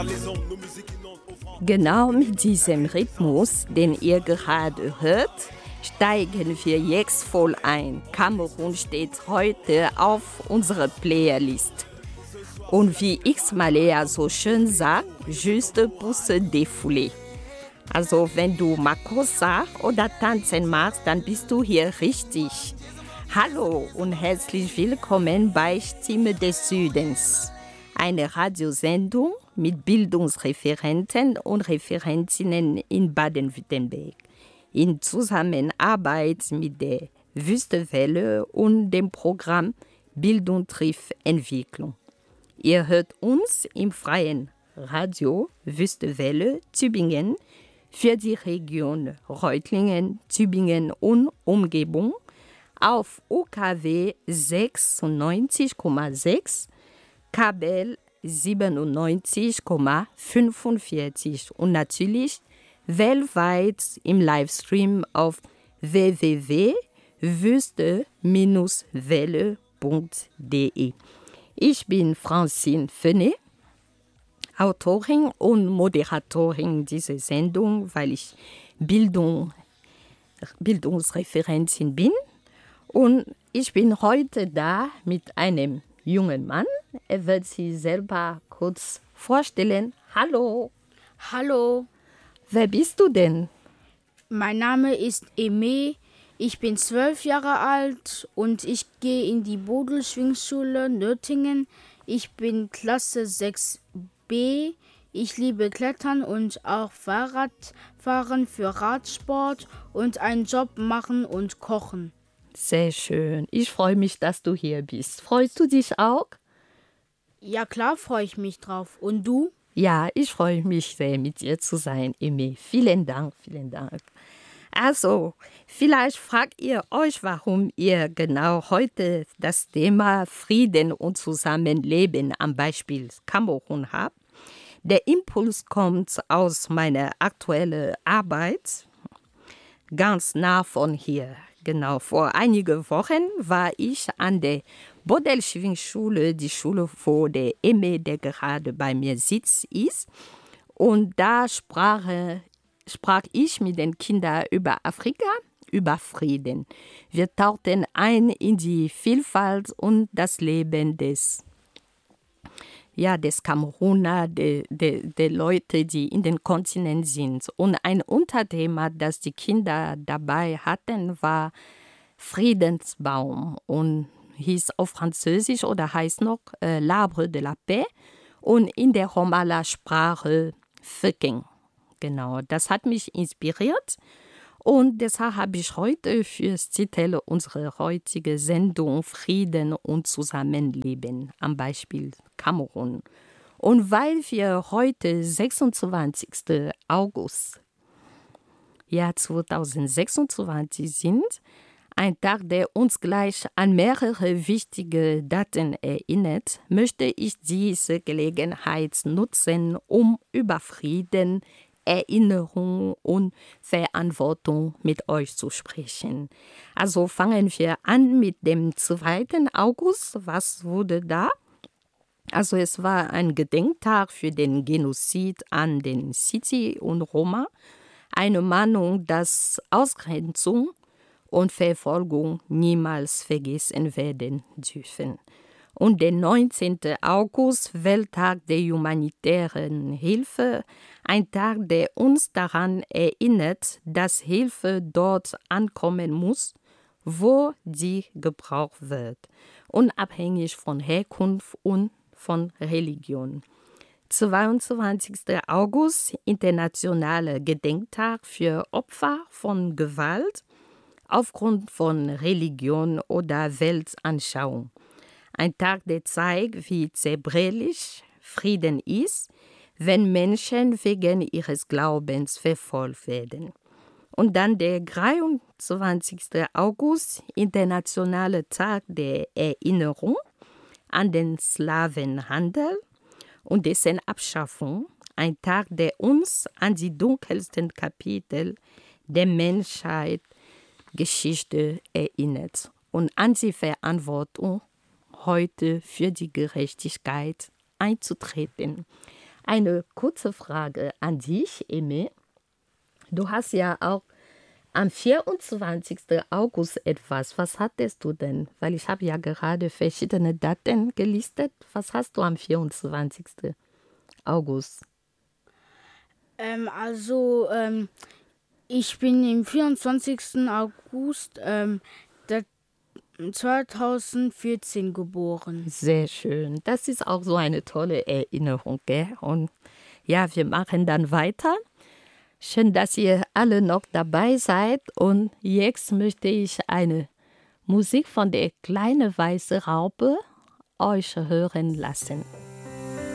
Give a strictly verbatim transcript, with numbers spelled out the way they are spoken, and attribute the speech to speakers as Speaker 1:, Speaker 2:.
Speaker 1: Genau mit diesem Rhythmus, den ihr gerade hört, steigen wir jetzt voll ein. Kamerun steht heute auf unserer Playlist. Und wie X-Malea so schön sagt, juste pour se défouler. Also wenn du Makossa oder Tanzen machst, dann bist du hier richtig. Hallo und herzlich willkommen bei Stimme des Südens. Eine Radiosendung mit Bildungsreferenten und Referentinnen in Baden-Württemberg. In Zusammenarbeit mit der Wüstewelle und dem Programm Bildung trifft Entwicklung. Ihr hört uns im freien Radio Wüstewelle Tübingen für die Region Reutlingen, Tübingen und Umgebung auf U K W sechsundneunzig Komma sechs, Kabel siebenundneunzig Komma fünfundvierzig und natürlich weltweit im Livestream auf w w w punkt wüste welle punkt d e. Ich bin Francine Fenet, Autorin und Moderatorin dieser Sendung, weil ich Bildung, Bildungsreferentin bin. Und ich bin heute da mit einem jungen Mann. Er wird sich selber kurz vorstellen. Hallo.
Speaker 2: Hallo.
Speaker 1: Wer bist du denn?
Speaker 2: Mein Name ist Aimé. Ich bin zwölf Jahre alt und ich gehe in die Bodel-Schwingschule Nördlingen. Ich bin Klasse sechs b. Ich liebe Klettern und auch Fahrradfahren für Radsport und einen Job machen und kochen.
Speaker 1: Sehr schön. Ich freue mich, dass du hier bist. Freust du dich auch?
Speaker 2: Ja, klar freue ich mich drauf. Und du?
Speaker 1: Ja, ich freue mich sehr, mit dir zu sein, Aimé. Vielen Dank, vielen Dank. Also, vielleicht fragt ihr euch, warum ihr genau heute das Thema Frieden und Zusammenleben am Beispiel Kamerun habt. Der Impuls kommt aus meiner aktuellen Arbeit, ganz nah von hier. Genau, vor einigen Wochen war ich an der Bodel-Schwingschule, die Schule, wo der Aimé, der gerade bei mir sitzt, ist. Und da sprach, sprach ich mit den Kindern über Afrika, über Frieden. Wir tauchten ein in die Vielfalt und das Leben des Ja, des Kameruner, der de, de Leute, die in den Kontinent sind. Und ein Unterthema, das die Kinder dabei hatten, war Friedensbaum und hieß auf Französisch oder heißt noch äh, L'Arbre de la Paix und in der Romala-Sprache Föking. Genau, das hat mich inspiriert. Und deshalb habe ich heute fürs Titel unserer heutigen Sendung Frieden und Zusammenleben am Beispiel Kamerun. Und weil wir heute sechsundzwanzigsten August Jahr zweitausendsechsundzwanzig sind, ein Tag, der uns gleich an mehrere wichtige Daten erinnert, möchte ich diese Gelegenheit nutzen, um über Frieden, Erinnerung und Verantwortung mit euch zu sprechen. Also fangen wir an mit dem zweiten August. Was wurde da? Also es war ein Gedenktag für den Genozid an den Sinti und Roma, eine Mahnung, dass Ausgrenzung und Verfolgung niemals vergessen werden dürfen. Und der neunzehnten August, Welttag der humanitären Hilfe, ein Tag, der uns daran erinnert, dass Hilfe dort ankommen muss, wo sie gebraucht wird, unabhängig von Herkunft und von Religion. zweiundzwanzigsten August, internationaler Gedenktag für Opfer von Gewalt aufgrund von Religion oder Weltanschauung. Ein Tag, der zeigt, wie zerbrechlich Frieden ist, wenn Menschen wegen ihres Glaubens verfolgt werden. Und dann der dreiundzwanzigsten August, internationaler Tag der Erinnerung an den Sklavenhandel und dessen Abschaffung. Ein Tag, der uns an die dunkelsten Kapitel der Menschheitsgeschichte erinnert und an die Verantwortung, heute für die Gerechtigkeit einzutreten. eine kurze Frage an dich, Aimé. Du hast ja auch am vierundzwanzigsten August etwas. Was hattest du denn? Weil ich habe ja gerade verschiedene Daten gelistet. Was hast du am vierundzwanzigsten August?
Speaker 2: Ähm, also, ähm, ich bin am vierundzwanzigsten August ähm, der zweitausendvierzehn geboren.
Speaker 1: Sehr schön. Das ist auch so eine tolle Erinnerung, gell? Und ja, wir machen dann weiter. Schön, dass ihr alle noch dabei seid. Und jetzt möchte ich eine Musik von der kleinen weißen Raupe euch hören lassen.